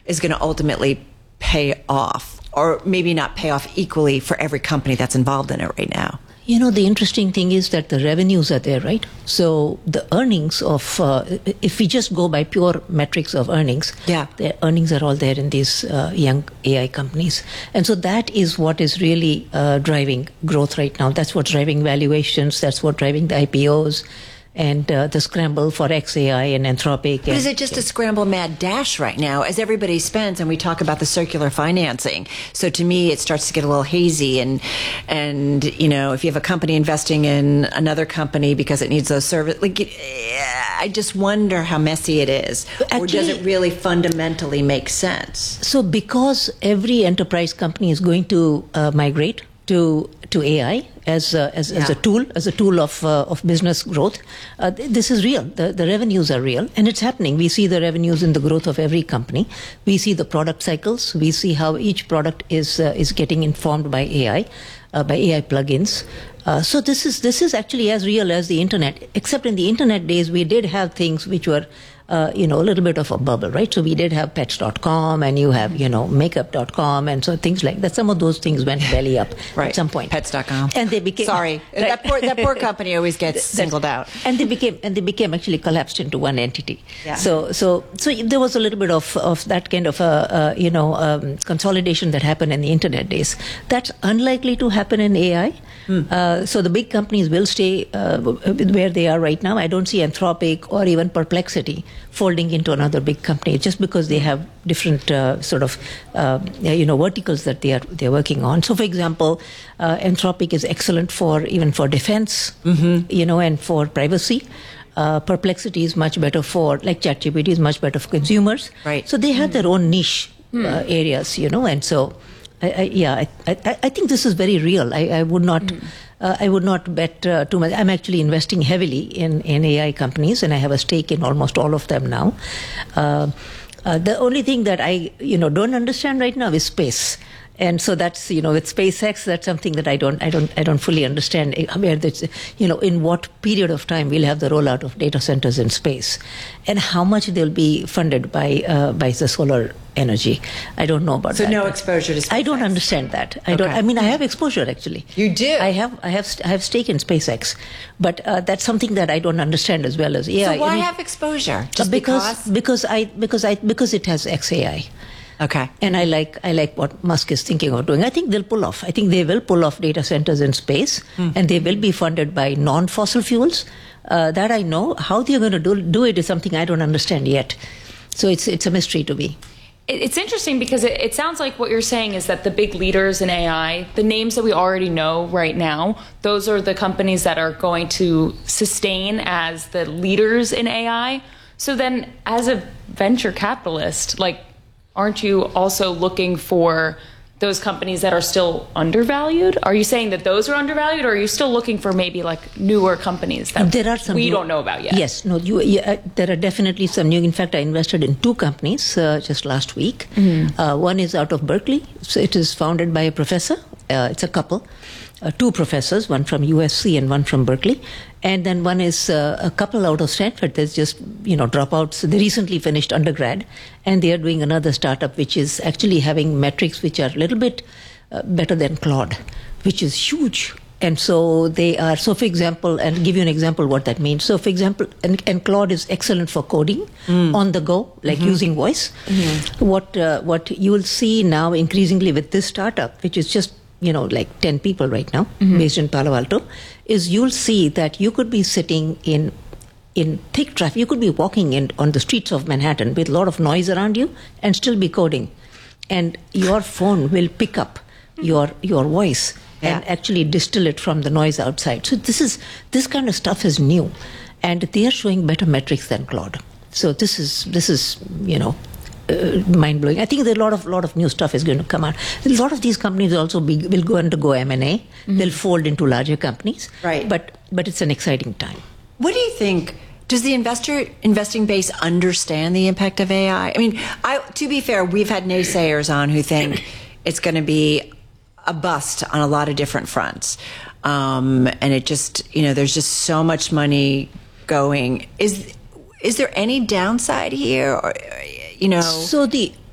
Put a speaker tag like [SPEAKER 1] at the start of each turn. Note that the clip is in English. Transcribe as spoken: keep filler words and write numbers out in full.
[SPEAKER 1] is going to ultimately pay off, or maybe not pay off equally for every company that's involved in it right now.
[SPEAKER 2] You know, the interesting thing is that the revenues are there, right? So the earnings of, uh, if we just go by pure metrics of earnings,
[SPEAKER 1] yeah.
[SPEAKER 2] the earnings are all there in these uh, young A I companies. And so that is what is really uh, driving growth right now. That's what's driving valuations. That's what's driving the I P Os. And uh, the scramble for X A I and Anthropic.
[SPEAKER 1] But
[SPEAKER 2] and,
[SPEAKER 1] is it just a scramble mad dash right now as everybody spends, and we talk about the circular financing? So to me, it starts to get a little hazy. And, and you know, if you have a company investing in another company because it needs those services, like, I just wonder how messy it is. Actually, or does it really fundamentally make sense?
[SPEAKER 2] So because every enterprise company is going to uh, migrate to to A I as a, as, yeah. as a tool, as a tool of uh, of business growth. Uh, th- this is real. The, the revenues are real, and it's happening. We see the revenues in the growth of every company. We see the product cycles. We see how each product is uh, is getting informed by A I, uh, by A I plugins. Uh, so this is this is actually as real as the internet. Except in the internet days, we did have things which were Uh, you know, a little bit of a bubble, right? So we did have pets dot com, and you have, you know, makeup dot com, and so things like that. Some of those things went belly up
[SPEAKER 1] right.
[SPEAKER 2] at some point.
[SPEAKER 1] pets dot com.
[SPEAKER 2] And they became...
[SPEAKER 1] Sorry. Right. That, poor, that poor company always gets singled out.
[SPEAKER 2] And they became and they became actually collapsed into one entity.
[SPEAKER 1] Yeah.
[SPEAKER 2] So so so there was a little bit of, of that kind of, a, uh, you know, um, consolidation that happened in the internet days. That's unlikely to happen in A I. Hmm. Uh, so the big companies will stay uh, where they are right now. I don't see Anthropic or even Perplexity folding into another big company just because they have different uh, sort of uh, you know verticals that they are they're working on. So, for example, uh, Anthropic is excellent for even for defense, mm-hmm. you know, and for privacy. Uh, Perplexity is much better for, like ChatGPT is much better for consumers.
[SPEAKER 1] Right.
[SPEAKER 2] So they have
[SPEAKER 1] mm-hmm.
[SPEAKER 2] their own niche mm. uh, areas, you know, and so. I, I, yeah, I, I, I think this is very real. I, I would not, mm. uh, I would not bet uh, too much. I'm actually investing heavily in, in A I companies, and I have a stake in almost all of them now. Uh, uh, the only thing that I, you know, don't understand right now is space. And so that's, you know, with SpaceX, that's something that I don't, I don't, I don't fully understand. Where that's, you know, in what period of time we'll have the rollout of data centers in space, and how much they'll be funded by uh, by the solar energy. I don't know about
[SPEAKER 1] so
[SPEAKER 2] that.
[SPEAKER 1] So no exposure to SpaceX.
[SPEAKER 2] I don't understand that. I okay. don't. I mean, I have exposure actually.
[SPEAKER 1] You do.
[SPEAKER 2] I have. I have. I have stake in SpaceX, but uh, that's something that I don't understand as well as yeah.
[SPEAKER 1] So why
[SPEAKER 2] I mean,
[SPEAKER 1] have exposure? Just
[SPEAKER 2] because
[SPEAKER 1] because
[SPEAKER 2] because I because I because it has X A I.
[SPEAKER 1] Okay.
[SPEAKER 2] And I like I like what Musk is thinking of doing. I think they'll pull off. I think they will pull off data centers in space, mm. and they will be funded by non-fossil fuels. Uh, that I know. How they're going to do, do it is something I don't understand yet. So it's it's a mystery to me.
[SPEAKER 3] It's interesting because it, it sounds like what you're saying is that the big leaders in A I, the names that we already know right now, those are the companies that are going to sustain as the leaders in A I. So then as a venture capitalist, like, aren't you also looking for those companies that are still undervalued? Are you saying that those are undervalued, or are you still looking for maybe like newer companies that
[SPEAKER 2] there are some
[SPEAKER 3] we
[SPEAKER 2] new,
[SPEAKER 3] don't know about yet?
[SPEAKER 2] Yes, no, you, you, uh, there are definitely some new. In fact, I invested in two companies uh, just last week. Mm-hmm. Uh, one is out of Berkeley. So it is founded by a professor. Uh, it's a couple. Uh, two professors, one from U S C and one from Berkeley. And then one is uh, a couple out of Stanford. There's just, you know, dropouts. They recently finished undergrad, and they are doing another startup which is actually having metrics which are a little bit uh, better than Claude, which is huge. And so they are, so for example, and I'll give you an example what that means. So for example, and, and Claude is excellent for coding mm. on the go, like mm-hmm. using voice. Mm-hmm. What, uh, what you will see now increasingly with this startup, which is just, you know, like ten people right now, mm-hmm. based in Palo Alto, is you'll see that you could be sitting in in thick traffic. You could be walking in on the streets of Manhattan with a lot of noise around you and still be coding. And your phone will pick up your your voice yeah. and actually distill it from the noise outside. So this is this kind of stuff is new, and they are showing better metrics than Claude. So this is this is you know. Uh, mind-blowing. I think there are a lot of lot of new stuff is going to come out. A lot of these companies also be, will go undergo M and A. Mm-hmm. They'll fold into larger companies.
[SPEAKER 1] Right.
[SPEAKER 2] But but it's an exciting time.
[SPEAKER 1] What do you think? Does the investor investing base understand the impact of A I? I mean, I, to be fair, we've had naysayers on who think it's going to be a bust on a lot of different fronts, um, and it just you know there's just so much money going. Is is there any downside here? Or, you know,
[SPEAKER 2] so the